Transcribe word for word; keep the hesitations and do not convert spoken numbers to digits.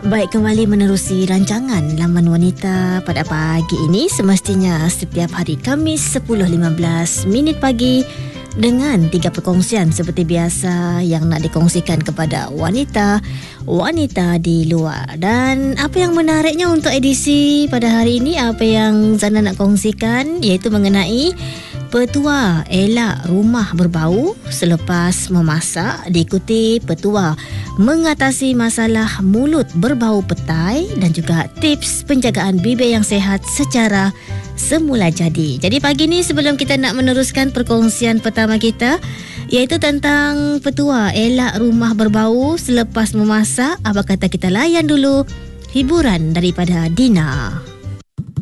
Baik, kembali menerusi rancangan Laman Wanita pada pagi ini. Semestinya setiap hari Khamis sepuluh lima belas minit pagi dengan tiga perkongsian seperti biasa yang nak dikongsikan kepada wanita-wanita di luar. Dan apa yang menariknya untuk edisi pada hari ini, apa yang Zana nak kongsikan iaitu mengenai petua elak rumah berbau selepas memasak, diikuti petua mengatasi masalah mulut berbau petai dan juga tips penjagaan bibir yang sehat secara semula jadi. Jadi pagi ni sebelum kita nak meneruskan perkongsian pertama kita iaitu tentang petua elak rumah berbau selepas memasak, apa kata kita layan dulu hiburan daripada Dina.